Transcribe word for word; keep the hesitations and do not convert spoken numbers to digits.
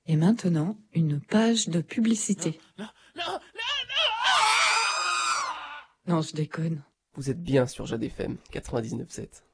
Et maintenant, une page de publicité. Non, non, non, Non, je déconne. Vous êtes bien sur Jade F M quatre-vingt-dix-neuf sept.